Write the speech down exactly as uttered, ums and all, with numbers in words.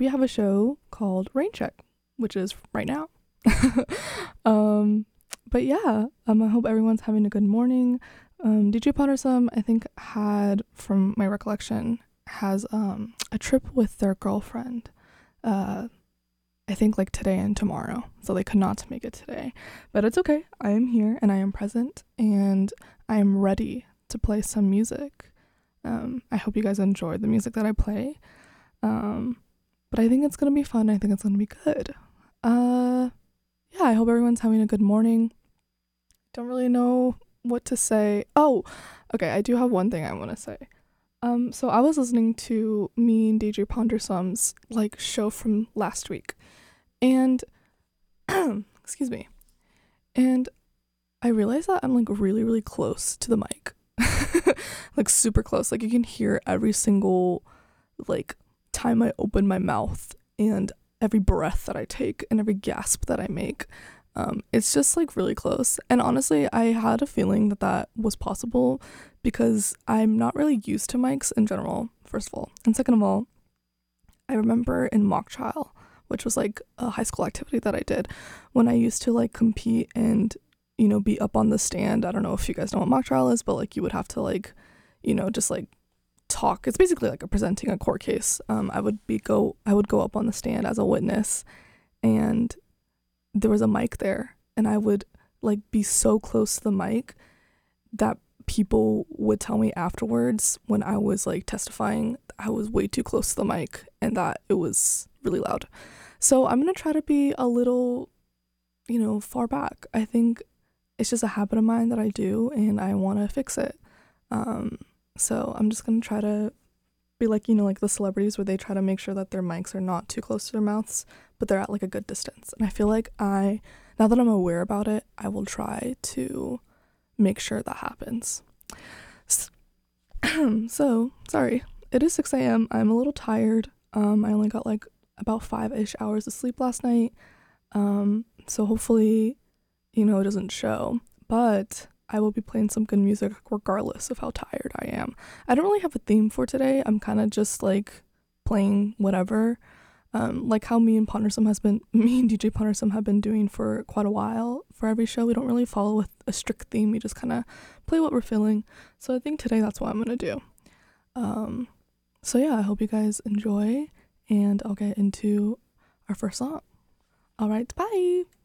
we have a show called Rain Check, which is right now. um, but yeah, um, I hope everyone's having a good morning. Um, D J Pottersome, I think, had, from my recollection, has um a trip with their girlfriend. Uh, I think like today and tomorrow, so they could not make it today. But it's okay. I am here and I am present and I am ready to play some music. Um, I hope you guys enjoy the music that I play. Um, but I think it's gonna be fun. I think it's gonna be good. Uh, yeah, I hope everyone's having a good morning. Don't really know what to say. Oh, okay, I do have one thing I want to say. Um, so I was listening to me and D J Pondersome's like show from last week, and excuse me, and I realized that I'm like really, really close to the mic, like super close. Like you can hear every single like time I open my mouth and every breath that I take and every gasp that I make. Um, it's just like really close. And honestly, I had a feeling that that was possible because I'm not really used to mics in general, first of all. And second of all, I remember in mock trial, which was like a high school activity that I did, when I used to like compete and, you know, be up on the stand. I don't know if you guys know what mock trial is, but like you would have to like, you know, just like talk. It's basically like a presenting a court case. Um, I would be go I would go up on the stand as a witness, and there was a mic there, and I would like be so close to the mic that people would tell me afterwards when I was like testifying I was way too close to the mic and that it was really loud. So I'm gonna try to be a little, you know, far back. I think it's just a habit of mine that I do and I want to fix it. Um, so I'm just gonna try to be like, you know, like the celebrities where they try to make sure that their mics are not too close to their mouths, but they're at like a good distance. And I feel like I, now that I'm aware about it, I will try to make sure that happens. So, sorry, it is six a.m. I'm a little tired. Um, I only got like about five-ish hours of sleep last night. Um, so hopefully, you know, it doesn't show, but I will be playing some good music regardless of how tired I am. I don't really have a theme for today. I'm kind of just like playing whatever. Um, like how me and Pondersome has been, me and D J Pondersome have been doing for quite a while for every show. We don't really follow with a strict theme. We just kind of play what we're feeling. So I think today that's what I'm gonna do. Um, so yeah, I hope you guys enjoy, and I'll get into our first song. All right, bye.